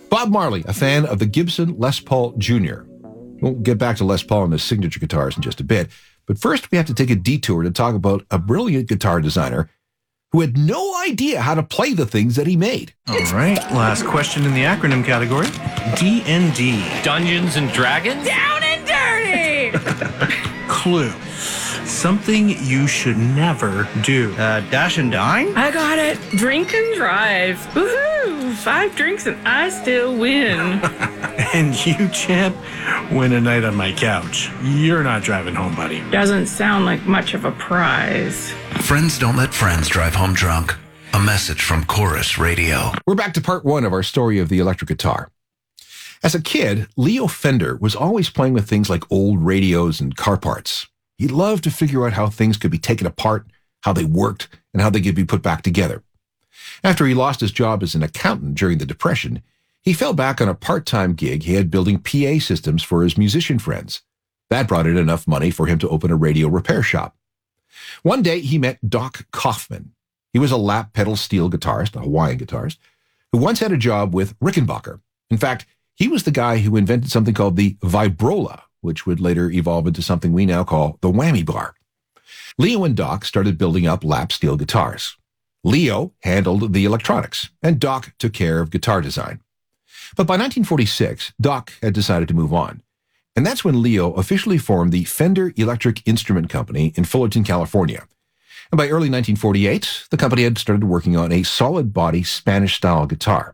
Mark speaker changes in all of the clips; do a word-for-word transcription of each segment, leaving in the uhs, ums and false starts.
Speaker 1: Bob Marley, a fan of the Gibson Les Paul Junior We'll get back to Les Paul and his signature guitars in just a bit, but first we have to take a detour to talk about a brilliant guitar designer who had no idea how to play the things that he made.
Speaker 2: All right, last question in the acronym category. D and D.
Speaker 3: Dungeons and Dragons?
Speaker 4: Down and dirty!
Speaker 2: Clue. Something you should never do.
Speaker 5: Uh, dash and dine?
Speaker 4: I got it. Drink and drive. Woohoo! Five drinks and I still win.
Speaker 2: And you, champ, win a night on my couch. You're not driving home, buddy.
Speaker 4: Doesn't sound like much of a prize.
Speaker 6: Friends don't let friends drive home drunk. A message from Chorus Radio.
Speaker 1: We're back to part one of our story of the electric guitar. As a kid, Leo Fender was always playing with things like old radios and car parts. He loved to figure out how things could be taken apart, how they worked, and how they could be put back together. After he lost his job as an accountant during the Depression, he fell back on a part-time gig he had building P A systems for his musician friends. That brought in enough money for him to open a radio repair shop. One day, he met Doc Kaufman. He was a lap pedal steel guitarist, a Hawaiian guitarist, who once had a job with Rickenbacker. In fact, he was the guy who invented something called the vibrola, which would later evolve into something we now call the whammy bar. Leo and Doc started building up lap steel guitars. Leo handled the electronics, and Doc took care of guitar design. But by nineteen forty-six, Doc had decided to move on. And that's when Leo officially formed the Fender Electric Instrument Company in Fullerton, California. And by early nineteen forty-eight, the company had started working on a solid-body Spanish-style guitar.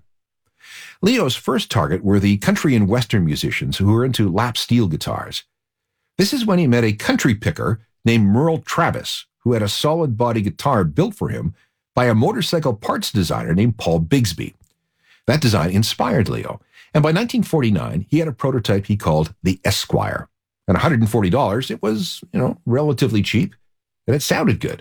Speaker 1: Leo's first target were the country and western musicians who were into lap steel guitars. This is when he met a country picker named Merle Travis, who had a solid-body guitar built for him by a motorcycle parts designer named Paul Bigsby. That design inspired Leo, and by nineteen forty-nine, he had a prototype he called the Esquire. At one hundred forty dollars, it was, you know, relatively cheap, and it sounded good.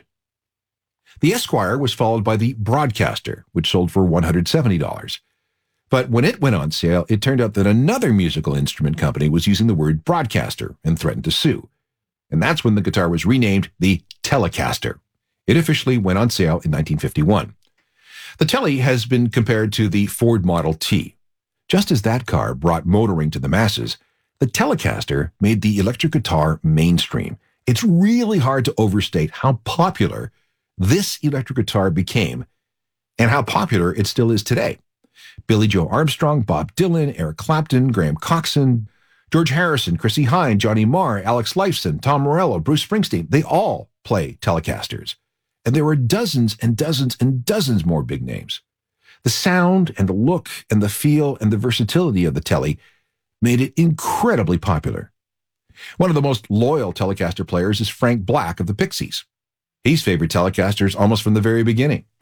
Speaker 1: The Esquire was followed by the Broadcaster, which sold for one hundred seventy dollars. But when it went on sale, it turned out that another musical instrument company was using the word broadcaster and threatened to sue. And that's when the guitar was renamed the Telecaster. It officially went on sale in nineteen fifty-one. The Tele has been compared to the Ford Model T. Just as that car brought motoring to the masses, the Telecaster made the electric guitar mainstream. It's really hard to overstate how popular this electric guitar became and how popular it still is today. Billy Joe Armstrong, Bob Dylan, Eric Clapton, Graham Coxon, George Harrison, Chrissie Hynde, Johnny Marr, Alex Lifeson, Tom Morello, Bruce Springsteen, they all play Telecasters. And there were dozens and dozens and dozens more big names. The sound and the look and the feel and the versatility of the Tele made it incredibly popular. One of the most loyal Telecaster players is Frank Black of the Pixies. He's favored Telecasters almost from the very beginning.